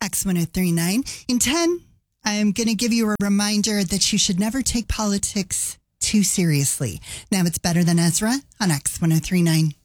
X1039. In 10, I'm going to give you a reminder that you should never take politics too seriously. Now it's Better Than Ezra on X1039.